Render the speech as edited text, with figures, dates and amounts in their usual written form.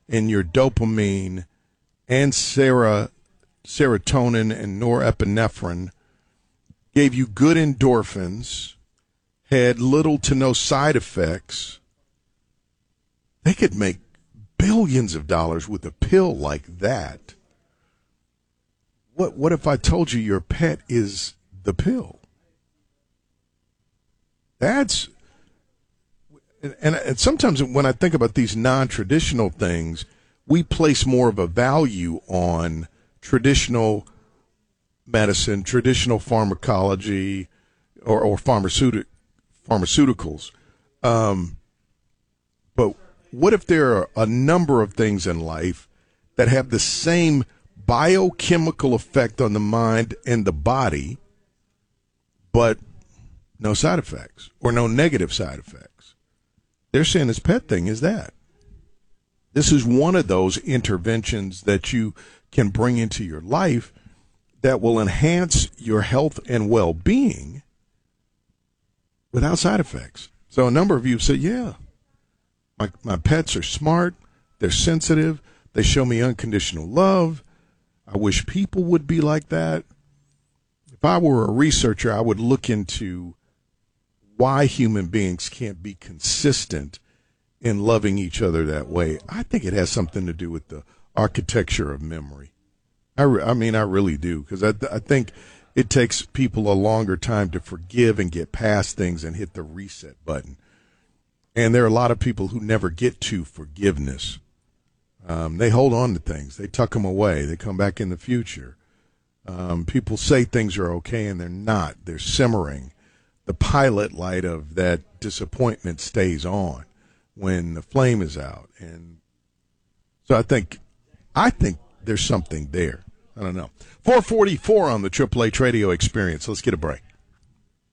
in your dopamine and serotonin and norepinephrine, gave you good endorphins, had little to no side effects, they could make billions of dollars with a pill like that. What if I told you your pet is the pill? That's and sometimes when I think about these non-traditional things, we place more of a value on traditional medicine, traditional pharmacology, or pharmaceuticals. But what if there are a number of things in life that have the same biochemical effect on the mind and the body, but no side effects or no negative side effects? They're saying this pet thing is that. This is one of those interventions that you can bring into your life that will enhance your health and well-being without side effects. So a number of you said, yeah, my pets are smart, they're sensitive, they show me unconditional love. I wish people would be like that. If I were a researcher, I would look into why human beings can't be consistent in loving each other that way. I think it has something to do with the architecture of memory. I mean, I really do, because I think it takes people a longer time to forgive and get past things and hit the reset button. And there are a lot of people who never get to forgiveness. They hold on to things. They tuck them away. They come back in the future. People say things are okay, and they're not. They're simmering. The pilot light of that disappointment stays on when the flame is out. And so I think there's something there. I don't know. 444 on the Triple H Radio Experience. Let's get a break.